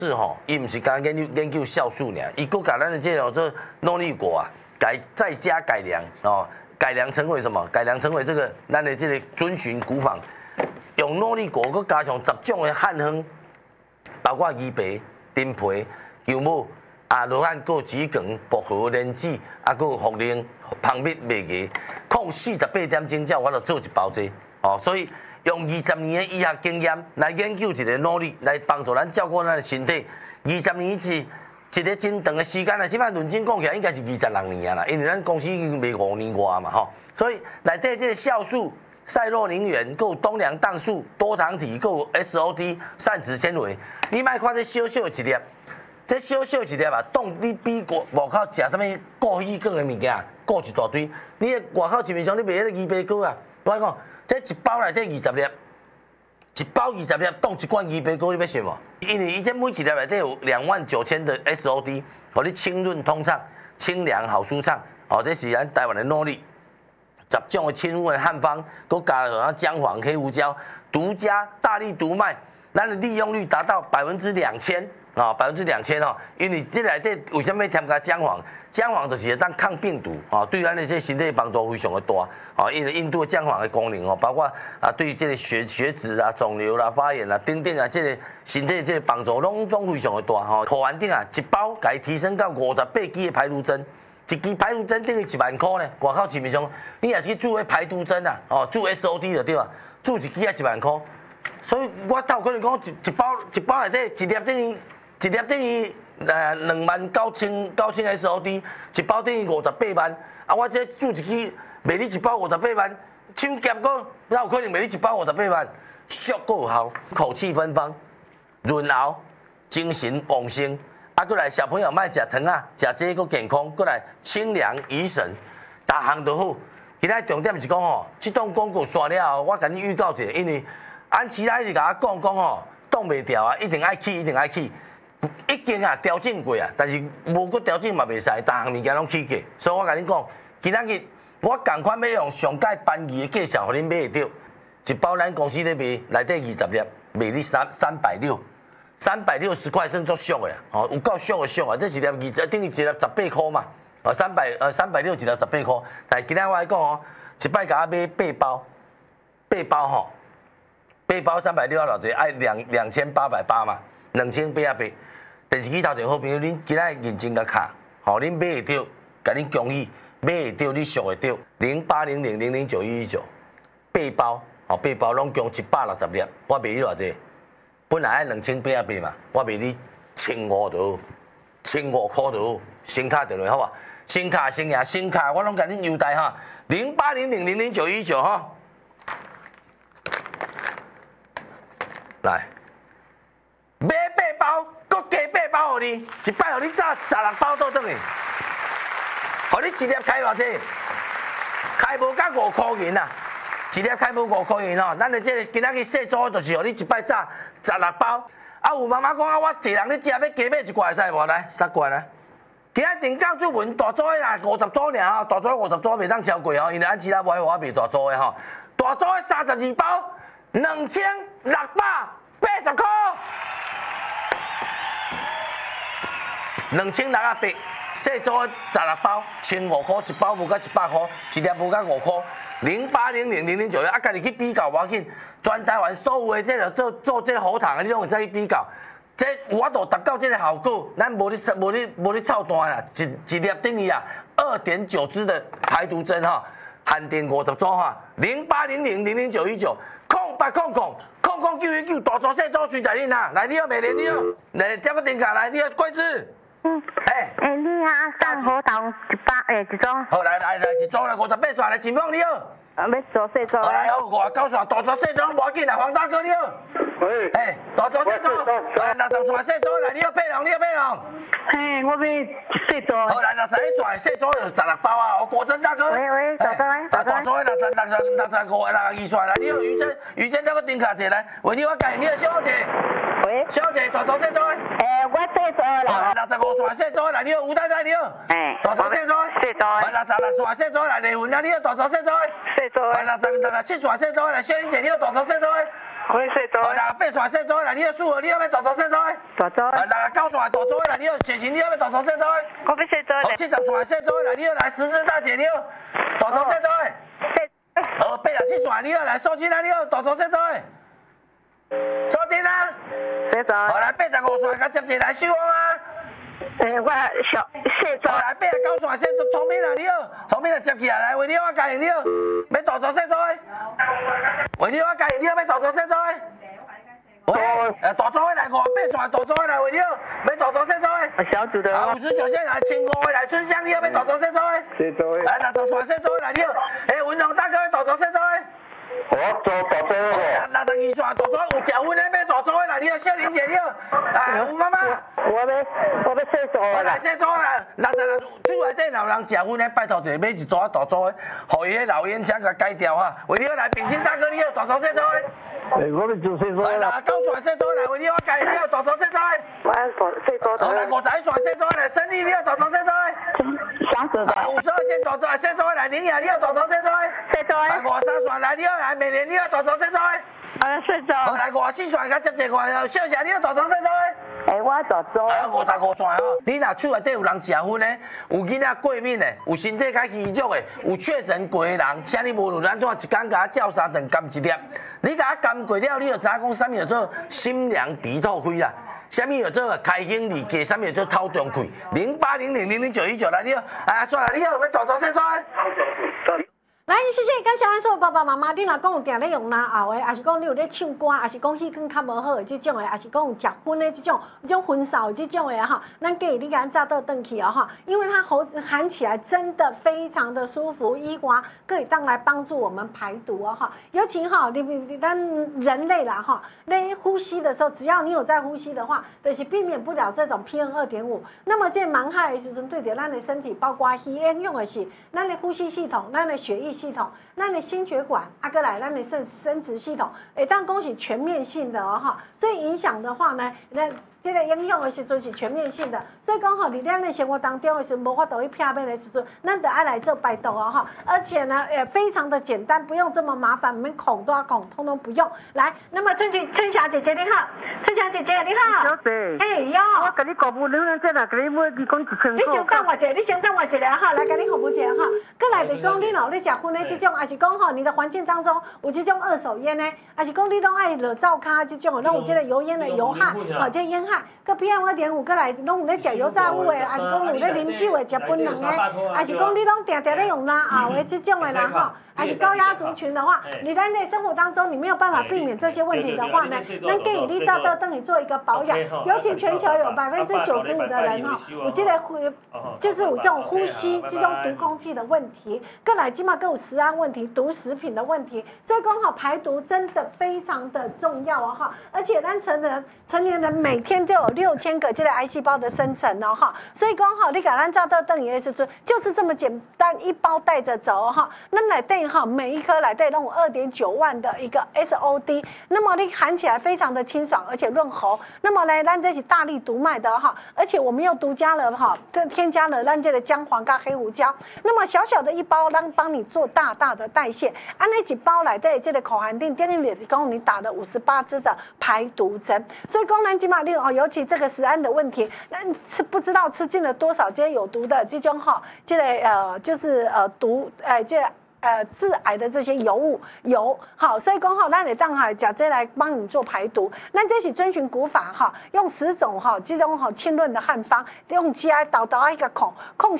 是吼，伊唔是讲研究酵素尔，伊佫甲咱的这种做诺丽果啊，再加改良哦，改良成为什么？改良成为这个咱的这个遵循古法，用诺丽果佫加上10种的汉方，包括鱼皮、丁皮、姜母。罗汉果、桔梗、薄荷、莲子，佫有茯苓、蜂蜜、麦芽，控48点精酵，我就做一包这。哦，所以用20年的医学经验来研究一个努力，来帮助咱照顾咱的身体。20年是一个真长的时间啦，即摆论证讲起来应该是26年啦，因为咱公司已经卖5年外嘛吼。所以内底这个酵素、赛洛宁元、有东良氮素、多糖体、有 SOD 膳食纤维，你莫看这小小一粒。这小小一粒啊，当你比外口食什么过鱼梗的物件，过一大堆。你外口市面上你卖迄个鱼皮糕啊，我讲这一包内底20粒，一包20粒当一罐鱼皮糕，你要信无？因为伊这每一粒内底有29000的 SOD， 互你清润通畅、清凉好舒畅。哦，这是咱台湾的努力。10种的清润的汉方，佮加上姜黄、黑胡椒，独家大力独卖，咱的利用率达到2000%。2000%哦，因为这内底为什么添加姜黄？姜黄就是会当抗病毒哦，对咱的这身体帮助非常的大哦。因为印度姜黄的功能哦，包括对这个血脂啊、肿瘤啦、发炎啦等等啊，这个身体这个帮助拢非常的大吼。口丸顶啊，一包可以提升到58支的排毒针，一支排毒针等于1万块呢。外口市面上你也是去注迄排毒针啊，哦，注 SOD 就对啊，注一支啊1万块。所以我倒可能讲一包内底一粒等于29000 SOD， 一包等于58万。我这注一支卖你一包58万，抢劫过，哪有可能卖你一包58万？俗够有效，口气芬芳，润喉，精神旺盛。过来小朋友莫食糖啊，食这个健康，过来清凉怡神，逐项都好。今仔重点是讲吼，这档广告刷了后，我甲你预告一下，因为安琪拉一直甲我讲吼，挡袂掉啊，一定爱去，一定爱去。已经啊调整过啊，但是无搁调整嘛袂使，逐项物件拢起价。所以我甲你讲，今仔日我共款要用上届班级的介绍，互恁买会到。一包咱公司咧卖，内底20粒，卖你360块，算足俗的啊！哦，有够俗的俗啊！这一粒等于一粒18块嘛，哦，360一粒18块。但是今仔我来讲哦，一摆甲我买8包吼，8包360偌济，爱2880嘛，2880。电视机头前好朋友，恁今仔认真甲卡，吼，恁买会到，甲恁恭喜，买会到，你俗会到，0800009119，8包，吼，8包拢共160粒，我卖你偌济？本来爱2880嘛，我卖你1500就好，1500块就好，新卡电话好无？新卡新赢，新卡我拢甲恁优待哈，0800009119哈，来。买8包，搁加8包予你，一摆予你炸16包倒转去，予你一粒开偌济？开无甲5块银啊！一粒开无5块银吼，咱的这个今仔日细组就是予你一摆炸16包。有妈妈讲我一个人咧食，要加买一罐会使无？来，3罐来。今仔定岗出门大组的啦，50组尔吼，大组50组袂当超过吼，因为安琪拉无爱我卖大组的吼，大组的32包，2680块。2680，细组的16包，1500块一包，无甲100块，一粒无甲5块。08000091，家己去比较无要紧。全台湾所有的这个做这个喉糖的，你拢会使去比较。这有法度达到这个效果，咱无咧操蛋啦，一粒等于啊2.9支的排毒针哈，限定50组哈，0800009119，空919大组小组随在恁啊，来你好未？你好，来这个电卡来，你好桂枝。 你啊，送喉糖一组。 好，来，一组来58串来，金凤你好。 要做细组。 来，好59串，大组细组无要紧啦，黄大哥你好。 喂。 大组细组，来60串细组来，你好佩龙，你好佩龙。 我要细组。 好，来61串细组就16包啊，我国珍大哥。 喂，大组的62串来，你好于真这个电卡者来，为你我介，你好小姐。 喂。 小姐，大组细组。 我细组啦。 65串细组来，你好吴太太你好。大组细组。 细组。 66串细组来，丽云啊你好，大组细组。 细组。 67串细组来，小英姐你好，大组细组。 我要细组的。 68线细组的啦，你要数学，你要大组细组的。 大组的。 69线大组的啦，你要血型，你要大组细组的。 我要细组的。 70线细组的啦，你要来十字大姐，你要大组细组的。87线你要来数字啦，你要大组细组的。锁定啊！ 细组。 好来85线，甲接一来收啊！ 我小细组。 好来89线先做聪明啦，你好，聪明来接起来，来为你我教你好，要大组细组的。为你我教你好，要大组细组的。喂，大组的来58线，大组的来为你好，要大组细组的。 小组的。 59线来15的来春香，你好，要大组细组的。 细组的。 来60线细组的来你好，文龙大哥要大组细组的。 我做大组的。 62线大组有结婚的要大组的来，你好，小玲姐你好，吴妈妈。 我要细组的。 来细组啦，60厝内底若有人结婚的，拜托一下买一组大组的，互伊迄老烟枪甲改掉哈。为你好来秉清大哥你好，大组细组的。 我要做细组的。 来90线细组来，为你好改你好，大组细组的。 我要细组的。 来51线细组来，生意你好，大组细组的。 小组的。 52线大组来，细组来，林雅你好，大组细组的。 细组的。 来53线来，你好来，美莲你好，大组细组的。 我要细组。 来54线甲接一个，小霞你好，大组细组的。 我大组。 55线吼，你若厝内底有人结婚的，有囡仔过敏的，有身体较虚弱的，有确诊过的人，请你无论咱怎一工甲照三顿甘一粒，你甲甘过了，你就知影讲啥物叫做心凉鼻透开啦，啥物叫做开心离价，啥物叫做头中开，0800000919来你好，算啦，你好，要大组细组的。 来，谢谢感谢咱所有爸爸妈妈，你若讲有定咧用拿后的，还是讲你有咧唱歌，还是讲戏更较无好的这种的，还是讲有结婚的这种婚扫的这种的哈，咱建议你给咱早倒转去哦哈，因为它含起来真的非常的舒服，伊瓜可以当来帮助我们排毒哦哈，尤其哈，咱人类啦哈，在呼吸的时候，只要你有在呼吸的话，就是避免不了这种 PM2.5。那么这芒害的时阵，对着咱的身体，包括吸烟用的是咱的呼吸系统、咱的血液系统、咱的心血管，过来咱的生殖系统，当讲是全面性的哦哈。所以影响的话呢，那这个影响的时阵是全面性的。所以讲吼，在咱的生活当中的时候，无法度去避免的时阵，咱就爱来做排毒哦哈。而且呢，非常的简单，不用这么麻烦，我们孔多孔通通不用。来，那么春霞姐姐你好，春霞姐姐你好， 小姐， 哟， 我给你购物，你这哪给你买你讲1000 你先等我一下，你先等我一下哈，来给你服务一下哈。过来就讲你若咧食薰的这种，还是讲吼你的环境当中有这种二手烟呢，还是讲你拢爱落灶骹这种，拢有这个油烟的油害，这烟害，个 PM2.5过来拢有咧食油炸物的，还是讲有咧啉酒的、食槟榔的，还是讲你拢定定咧用蓝喉的这种的啦吼。还是高压族群的话，你在内生活当中你没有办法避免这些问题的话呢，那建议你照到灯你做一个保养。尤其全球有95%的人哈，有这个就是有这种呼吸这种毒空气的问题，更来起码更有食安问题、毒食品的问题，所以讲好排毒真的非常的重要哦哈。而且咱成年人每天就有6000个这个癌细胞的生成哦哈，所以讲好你给咱照到灯也就是这么简单，一包带着走哈，那来对。每一颗来对弄2.9万的一个 SOD， 那么你含起来非常的清爽，而且润喉。那么呢，咱这是大力毒脉的哈，而且我们又独家了哈，添加了咱这个姜黄跟黑胡椒。那么小小的一包，帮你做大大的代谢。按那几包来对这个口含定，等于就是讲你打了58支的排毒针。所以功能起码你哦，尤其这个食安的问题，不知道吃进了多少这些有毒的这种哈，这个就是毒这。致癌的这些油好，所以讲好，咱得当哈假这来帮你做排毒。咱这是遵循古法哈，用10种哈这种哈清润的汉方，用起来倒一个孔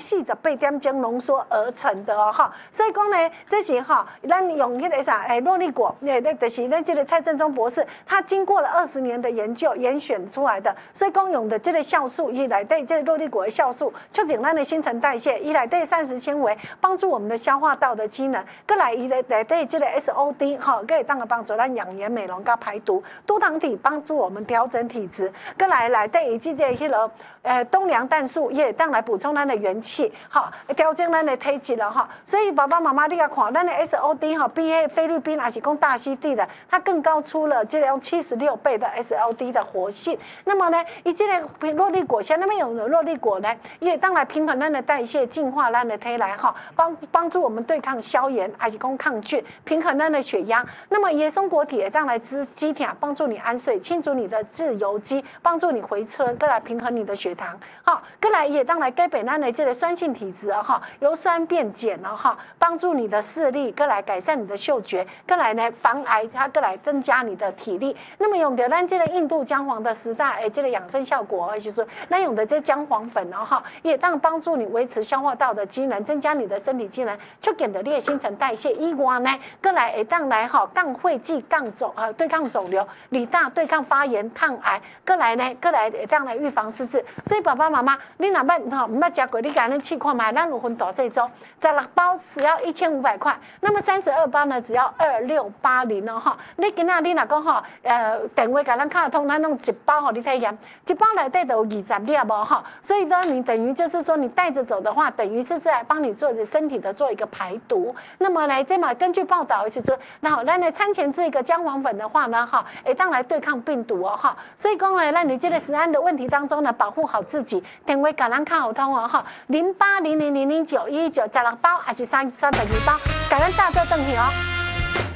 48点钟浓缩而成的哦哈。所以讲呢，这是哈，咱用那个啥诺丽果，就是咱这个蔡正宗博士，他经过了20年的研究严选出来的。所以讲用的这个酵素，伊来对这个诺丽果的酵素，促进咱的新陈代谢，伊来对膳食纤维，帮助我们的消化道的机能，过来伊来对这个 SOD 哈，可以当个帮助咱养颜美容跟排毒，多糖体帮助我们调整体质，过来对这个迄个冬凉氮素也当来补充咱的元气，哈，调整咱的体质了哈。所以爸爸妈妈你要看，咱的 SOD 哈，比菲律宾还是讲大溪地的，它更高出了这种76倍的 SOD 的活性。那么呢，伊这个洛丽果，像那么有的洛丽果呢，也当来平衡咱的代谢，净化咱的体来哈，帮助我们对抗消消炎，还是讲抗菌，平衡咱的血压。那么椰松果体也当来肌铁，帮助你安睡，清除你的自由基，帮助你回春，再来平衡你的血糖。好，再来也当来改变咱的这个酸性体质啊，哈，由酸变碱了哈，帮助你的视力，再来改善你的嗅觉，再来呢防癌，它再来增加你的体力。那么用的咱这个印度姜黄的10大这个养生效果，而且说咱用的这姜黄粉然后也当帮助你维持消化道的机能，增加你的身体机能，促进的你的新陈代谢。以外呢，再来会当来哈降血脂、对抗肿瘤，李大对抗发炎、抗癌，再来呢，再来会当来预防失智。所以爸爸妈妈，你若捌哈唔捌食过，你赶紧试看嘛。咱有分大细组，16包只要1500块，那么32包呢只要2680哦哈。你今仔你若讲吼，电话甲咱卡通，咱弄1包吼，你体验，1包内底都有20粒无哈。所以呢，你等于就是说你带着走的话，等于是在帮你做身体的做一个排毒。那么来这嘛，根据报道是说，然后咱来餐前这个姜黄粉的话呢，哈，会当来对抗病毒哦哈。所以讲呢，咱你这个食安的问题当中呢，保护好自己。电话甲咱卡通哦哈，080000091916包还是32包，甲咱大做转去哦。